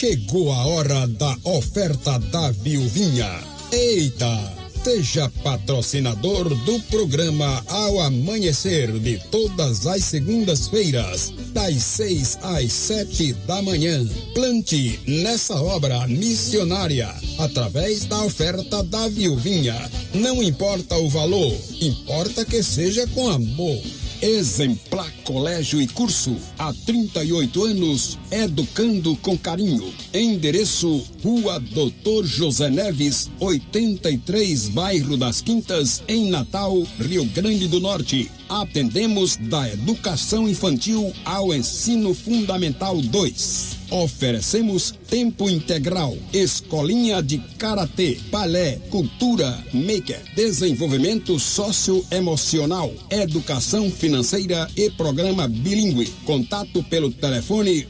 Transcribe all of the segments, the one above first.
Chegou a hora da oferta da Viuvinha. Eita! Seja patrocinador do programa Ao Amanhecer de todas as segundas-feiras, das 6 às 7 da manhã. Plante nessa obra missionária através da oferta da Viuvinha. Não importa o valor, importa que seja com amor. Exemplar Colégio e Curso, há 38 anos, educando com carinho. Endereço: Rua Doutor José Neves, 83, Bairro das Quintas, em Natal, Rio Grande do Norte. Atendemos da educação infantil ao ensino fundamental 2. Oferecemos tempo integral, escolinha de karatê, balé, cultura, maker, desenvolvimento socioemocional, educação financeira e programa bilíngue. Contato pelo telefone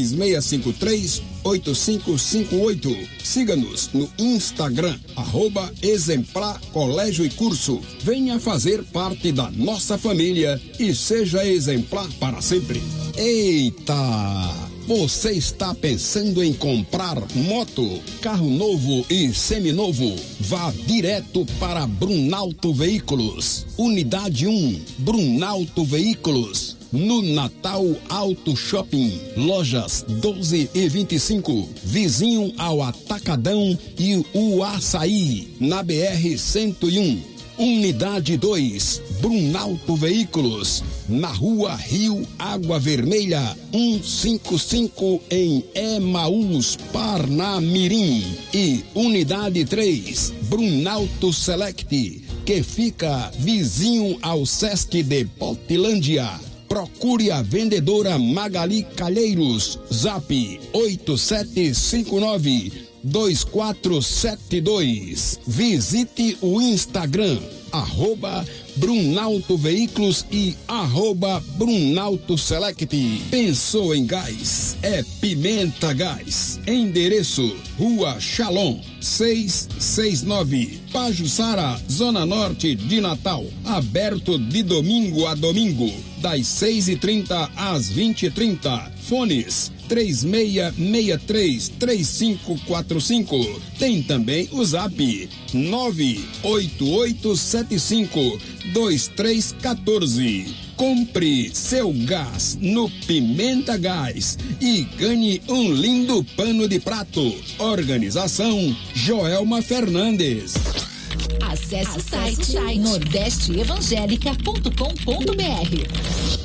3653-8558. Siga-nos no Instagram, @Exemplar Colégio e Curso. Venha fazer parte da nossa família e seja exemplar para sempre. Eita! Você está pensando em comprar moto, carro novo e seminovo? Vá direto para Brunalto Veículos. Unidade 1, Brunalto Veículos. No Natal Auto Shopping, lojas 12 e 25, vizinho ao Atacadão e o Açaí, na BR-101. Unidade 2, Brunalto Veículos, na Rua Rio Água Vermelha, 155, em Emaús, Parnamirim. E Unidade 3, Brunalto Select, que fica vizinho ao Sesc de Portilândia. Procure a vendedora Magali Calheiros, Zap 8759-2472. Visite o Instagram, @Brunalto Veículos e @Brunalto Select. Pensou em gás? É Pimenta Gás. Endereço: Rua Shalom, 669, Pajuçara, Zona Norte de Natal. Aberto de domingo a domingo, das 6h30 às 20h30. Fones 3663-3545. Tem também o Zap 98875-2314. Compre seu gás no Pimenta Gás e ganhe um lindo pano de prato. Organização Joelma Fernandes. Acesse o site nordesteevangelica.com.br.